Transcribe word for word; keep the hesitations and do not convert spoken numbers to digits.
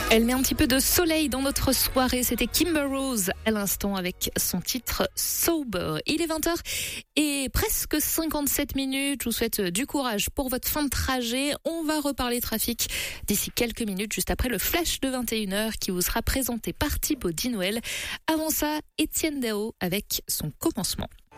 Elle met un petit peu de soleil dans notre soirée. C'était Kimber Rose à l'instant avec son titre Sober. Il est vingt heures et presque cinquante-sept minutes. Je vous souhaite du courage pour votre fin de trajet. On va reparler trafic d'ici quelques minutes, juste après le flash de vingt et une heures qui vous sera présenté par Thibaut Noël. Avant ça, Étienne Dao avec son commencement.